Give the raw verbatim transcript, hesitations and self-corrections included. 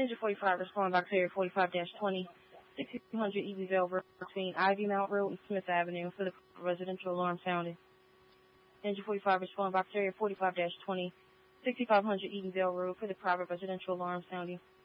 Engine forty-five respond by carrier forty-five dash twenty, sixty-two hundred Easyville Road between Ivy Mount Road and Smith Avenue for the residential alarm sounding. Engine forty-five respond by carrier forty-five dash twenty, sixty-five hundred Eatonville Road for the private residential alarm sounding.